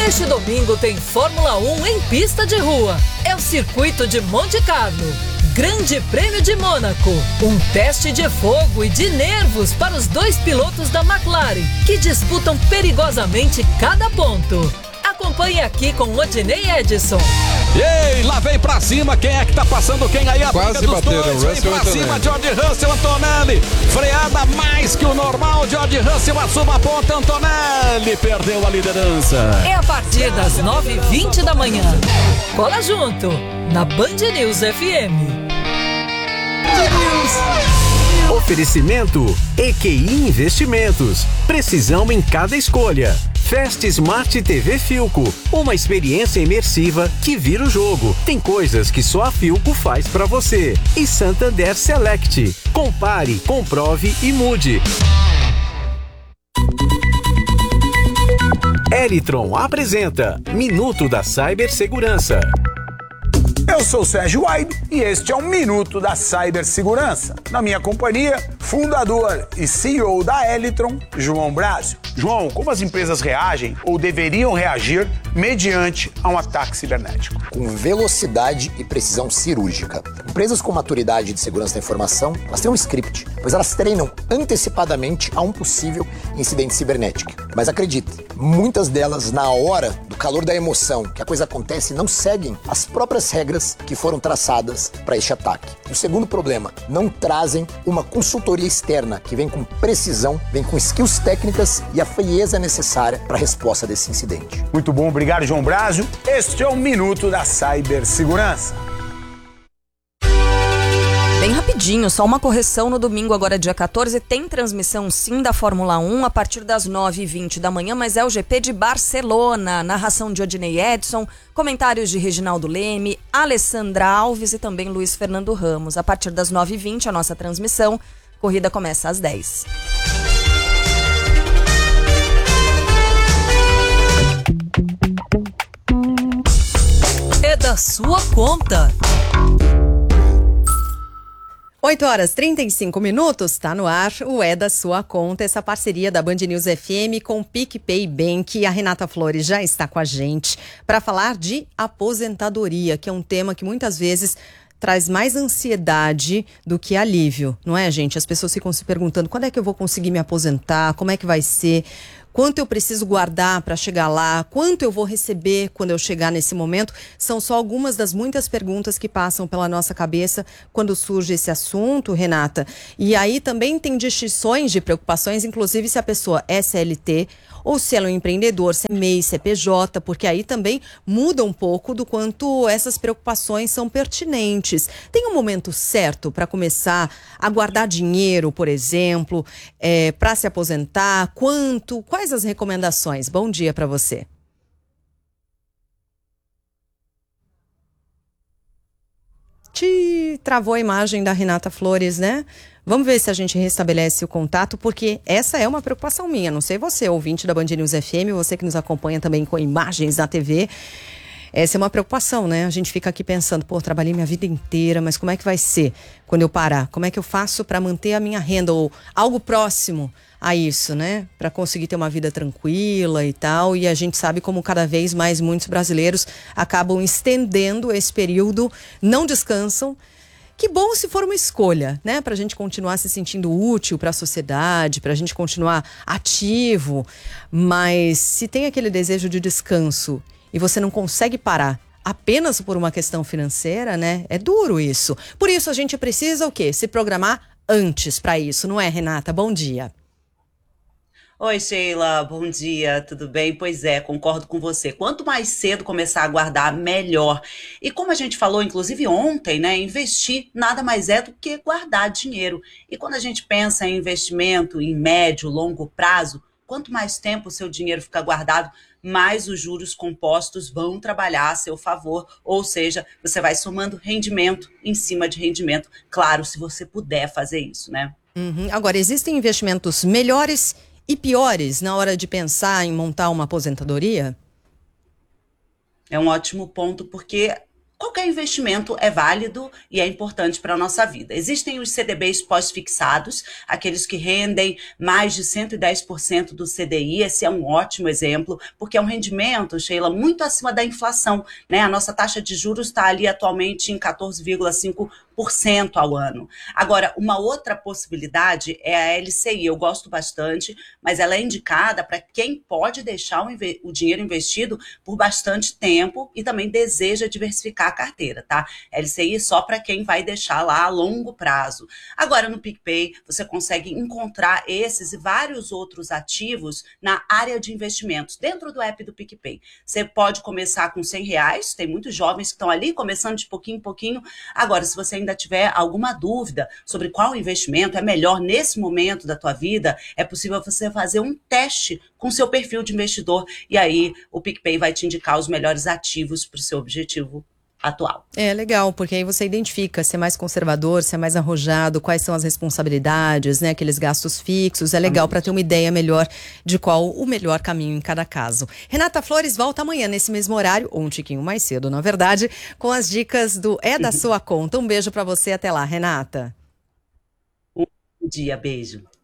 Neste domingo tem Fórmula 1 em pista de rua. É o circuito de Monte Carlo. Grande Prêmio de Mônaco. Um teste de fogo e de nervos para os dois pilotos da McLaren, que disputam perigosamente cada ponto. Acompanhe aqui com Odinei Edson. Ei, lá vem pra cima, quem é que tá passando quem aí? A quase briga dos bateram, dois, vem Russell pra cima, George Russell, Antonelli, freada mais que o normal, George Russell assume a ponta, Antonelli perdeu a liderança. É a partir das 9h20 da manhã. Cola junto, na Band News FM. Oferecimento EQI Investimentos. Precisão em cada escolha. Fast Smart TV Philco, uma experiência imersiva que vira o jogo. Tem coisas que só a Philco faz pra você. E Santander Select. Compare, comprove e mude. Elitron apresenta Minuto da Cibersegurança. Eu sou o Sérgio Waido e este é o Minuto da Cibersegurança. Na minha companhia, fundador e CEO da Elitron, João Brásio. João, como as empresas reagem ou deveriam reagir mediante a um ataque cibernético? Com velocidade e precisão cirúrgica. Empresas com maturidade de segurança da informação, elas têm um script, pois elas treinam antecipadamente a um possível incidente cibernético. Mas acredite, muitas delas, na hora do calor da emoção, que a coisa acontece, não seguem as próprias regras que foram traçadas para este ataque. E o segundo problema, não trazem uma consultoria externa que vem com precisão, vem com skills técnicas e a frieza necessária para a resposta desse incidente. Muito bom, obrigado, João Brásio. Este é o Minuto da Cibersegurança. Bem rapidinho, só uma correção: no domingo, agora dia 14, tem transmissão sim da Fórmula 1 a partir das 9h20 da manhã, mas é o GP de Barcelona, narração de Odinei Edson, comentários de Reginaldo Leme, Alessandra Alves e também Luiz Fernando Ramos. A partir das 9h20 a nossa transmissão, corrida começa às 10h. É da sua conta. 8h35, tá no ar, o É da Sua Conta, essa parceria da Band News FM com o PicPay Bank. A Renata Flores já está com a gente para falar de aposentadoria, que é um tema que muitas vezes traz mais ansiedade do que alívio, não é, gente? As pessoas ficam se perguntando: quando é que eu vou conseguir me aposentar? Como é que vai ser? Quanto eu preciso guardar para chegar lá? Quanto eu vou receber quando eu chegar nesse momento? São só algumas das muitas perguntas que passam pela nossa cabeça quando surge esse assunto, Renata. E aí também tem distinções de preocupações, inclusive se a pessoa é CLT ou se ela é um empreendedor, se é MEI, se é PJ, porque aí também muda um pouco do quanto essas preocupações são pertinentes. Tem um momento certo para começar a guardar dinheiro, por exemplo, para se aposentar? Quais as recomendações? Bom dia para você. Travou a imagem da Renata Flores, né? Vamos ver se a gente restabelece o contato, porque essa é uma preocupação minha. Não sei você, ouvinte da Band News FM, você que nos acompanha também com imagens na TV. Essa é uma preocupação, né? A gente fica aqui pensando: pô, trabalhei minha vida inteira, mas como é que vai ser quando eu parar? Como é que eu faço para manter a minha renda ou algo próximo a isso, né? Para conseguir ter uma vida tranquila e tal. E a gente sabe como cada vez mais muitos brasileiros acabam estendendo esse período, não descansam. Que bom se for uma escolha, né? Pra gente continuar se sentindo útil para a sociedade, pra gente continuar ativo. Mas se tem aquele desejo de descanso e você não consegue parar apenas por uma questão financeira, né? É duro isso. Por isso a gente precisa o quê? Se programar antes para isso, não é, Renata? Bom dia. Oi, Sheila, bom dia, tudo bem? Pois é, concordo com você. Quanto mais cedo começar a guardar, melhor. E como a gente falou, inclusive ontem, né, investir nada mais é do que guardar dinheiro. E quando a gente pensa em investimento em médio, longo prazo, quanto mais tempo o seu dinheiro fica guardado, mais os juros compostos vão trabalhar a seu favor. Ou seja, você vai somando rendimento em cima de rendimento. Claro, se você puder fazer isso, né? Agora, existem investimentos melhores e piores na hora de pensar em montar uma aposentadoria? É um ótimo ponto, porque qualquer investimento é válido e é importante para a nossa vida. Existem os CDBs pós-fixados, aqueles que rendem mais de 110% do CDI. Esse é um ótimo exemplo, porque é um rendimento, Sheila, muito acima da inflação, né? A nossa taxa de juros está ali atualmente em 14,5% ao ano. Agora, uma outra possibilidade é a LCI. Eu gosto bastante, mas ela é indicada para quem pode deixar o dinheiro investido por bastante tempo e também deseja diversificar a carteira, tá? LCI só para quem vai deixar lá a longo prazo. Agora, no PicPay, você consegue encontrar esses e vários outros ativos na área de investimentos, dentro do app do PicPay. Você pode começar com R$100, tem muitos jovens que estão ali começando de pouquinho em pouquinho. Agora, se você ainda tiver alguma dúvida sobre qual investimento é melhor nesse momento da tua vida, é possível você fazer um teste com seu perfil de investidor e aí o PicPay vai te indicar os melhores ativos para o seu objetivo atual. É legal, porque aí você identifica se é mais conservador, se é mais arrojado, quais são as responsabilidades, né, aqueles gastos fixos. É legal para ter uma ideia melhor de qual o melhor caminho em cada caso. Renata Flores volta amanhã nesse mesmo horário, ou um tiquinho mais cedo, na verdade, com as dicas do É da Sua Conta. Um beijo para você, até lá, Renata. Bom dia, beijo.